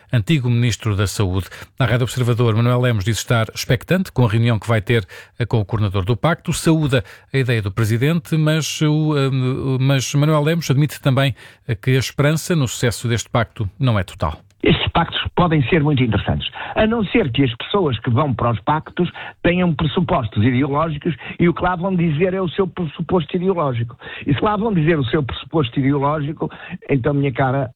antigo Ministro da Saúde. Na Rádio Observador, Manuel Lemos diz estar expectante com a reunião que vai ter com o coordenador do Pacto, saúda a ideia do Presidente, mas Manuel Lemos admite também que a esperança no sucesso deste Pacto não é total. Estes pactos podem ser muito interessantes, a não ser que as pessoas que vão para os pactos tenham pressupostos ideológicos e o que lá vão dizer é o seu pressuposto ideológico. E se lá vão dizer o seu pressuposto ideológico, então, minha cara,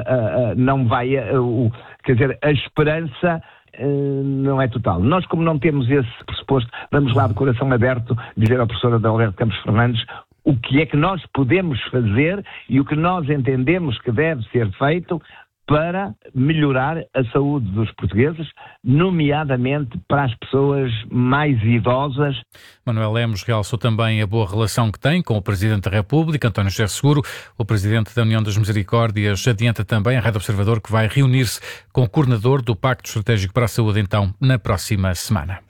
não vai... quer dizer, a esperança não é total. Nós, como não temos esse pressuposto, vamos lá de coração aberto dizer ao professor Adalberto Campos Fernandes o que é que nós podemos fazer e o que nós entendemos que deve ser feito para melhorar a saúde dos portugueses, nomeadamente para as pessoas mais idosas. Manuel Lemos realçou também a boa relação que tem com o Presidente da República, António José Seguro. O Presidente da União das Misericórdias adianta também à Rádio Observador que vai reunir-se com o coordenador do Pacto Estratégico para a Saúde, então, na próxima semana.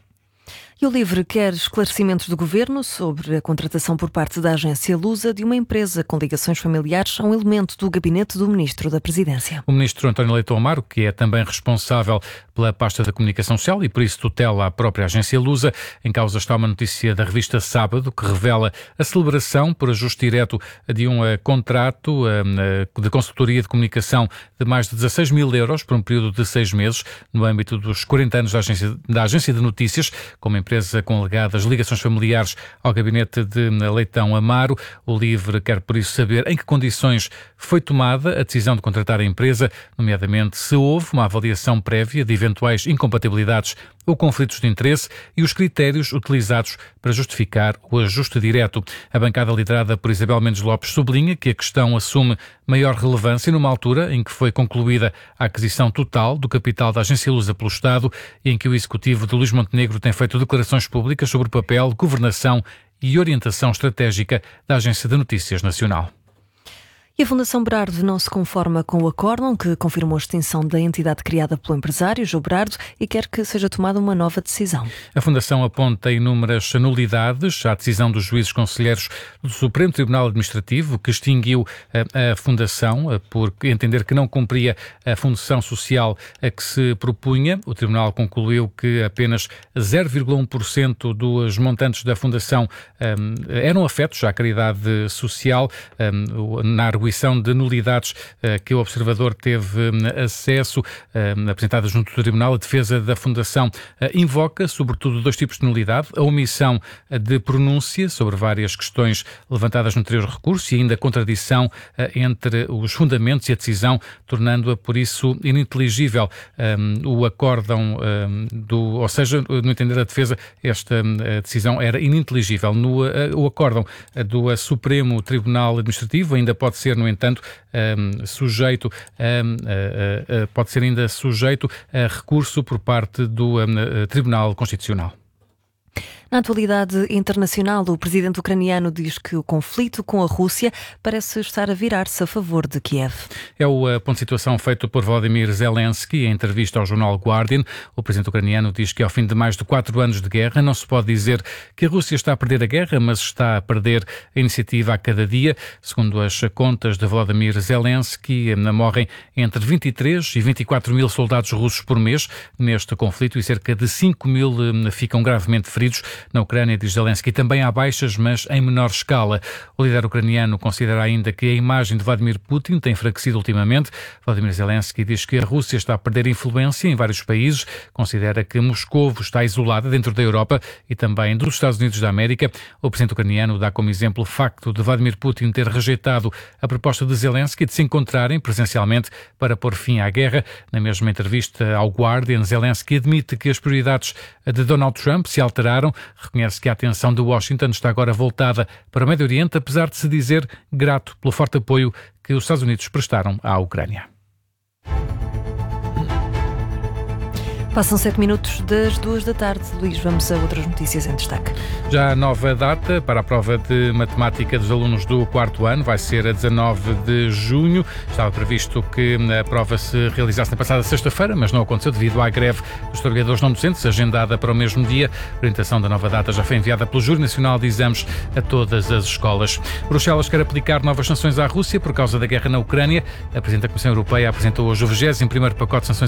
E o LIVRE quer esclarecimentos do Governo sobre a contratação por parte da agência Lusa de uma empresa com ligações familiares a um elemento do gabinete do Ministro da Presidência. O Ministro António Leitão Amaro, que é também responsável pela pasta da comunicação social e por isso tutela a própria agência Lusa, em causa está uma notícia da revista Sábado que revela a celebração por ajuste direto de um contrato de consultoria de comunicação de mais de 16 mil euros por um período de 6 meses no âmbito dos 40 anos da agência de notícias, como empresa com alegadas ligações familiares ao gabinete de Leitão Amaro. O LIVRE quer por isso saber em que condições foi tomada a decisão de contratar a empresa, nomeadamente se houve uma avaliação prévia de eventuais incompatibilidades ou conflitos de interesse e os critérios utilizados para justificar o ajuste direto. A bancada liderada por Isabel Mendes Lopes sublinha que a questão assume maior relevância numa altura em que foi concluída a aquisição total do capital da agência Lusa pelo Estado e em que o executivo de Luís Montenegro tem feito declarações públicas sobre o papel, governação e orientação estratégica da Agência de Notícias Nacional. E a Fundação Berardo não se conforma com o acórdão que confirmou a extinção da entidade criada pelo empresário João Berardo e quer que seja tomada uma nova decisão. A Fundação aponta inúmeras nulidades à decisão dos juízes conselheiros do Supremo Tribunal Administrativo, que extinguiu a Fundação por entender que não cumpria a função social a que se propunha. O Tribunal concluiu que apenas 0,1% dos montantes da Fundação eram afetos à caridade social. Na arguição de nulidades que o Observador teve acesso, apresentadas junto do Tribunal, a defesa da Fundação invoca, sobretudo, dois tipos de nulidade: a omissão de pronúncia sobre várias questões levantadas no anterior recurso e ainda a contradição entre os fundamentos e a decisão, tornando-a, por isso, ininteligível. O acórdão ou seja, no entender da defesa, esta decisão era ininteligível. O acórdão do Supremo Tribunal Administrativo ainda pode ser, no entanto, pode ser ainda sujeito a recurso por parte do Tribunal Constitucional. Na atualidade internacional, o presidente ucraniano diz que o conflito com a Rússia parece estar a virar-se a favor de Kiev. É o ponto de situação feito por Volodymyr Zelensky em entrevista ao jornal Guardian. O presidente ucraniano diz que ao fim de mais de 4 anos de guerra não se pode dizer que a Rússia está a perder a guerra, mas está a perder a iniciativa a cada dia. Segundo as contas de Volodymyr Zelensky, morrem entre 23 e 24 mil soldados russos por mês neste conflito e cerca de 5 mil ficam gravemente feridos. Na Ucrânia, diz Zelensky, também há baixas, mas em menor escala. O líder ucraniano considera ainda que a imagem de Vladimir Putin tem enfraquecido ultimamente. Volodymyr Zelensky diz que a Rússia está a perder influência em vários países, considera que Moscovo está isolada dentro da Europa e também dos Estados Unidos da América. O presidente ucraniano dá como exemplo o facto de Vladimir Putin ter rejeitado a proposta de Zelensky de se encontrarem presencialmente para pôr fim à guerra. Na mesma entrevista ao Guardian, Zelensky admite que as prioridades de Donald Trump se alteraram. Reconhece que a atenção de Washington está agora voltada para o Médio Oriente, apesar de se dizer grato pelo forte apoio que os Estados Unidos prestaram à Ucrânia. Passam 7 minutos das 2 da tarde. Luís, vamos a outras notícias em destaque. Já a nova data para a prova de matemática dos alunos do 4º ano vai ser a 19 de junho. Estava previsto que a prova se realizasse na passada sexta-feira, mas não aconteceu devido à greve dos trabalhadores não docentes, agendada para o mesmo dia. A orientação da nova data já foi enviada pelo Júri Nacional de Exames a todas as escolas. Bruxelas quer aplicar novas sanções à Rússia por causa da guerra na Ucrânia. A Presidente da Comissão Europeia apresentou hoje o 21º pacote de sanções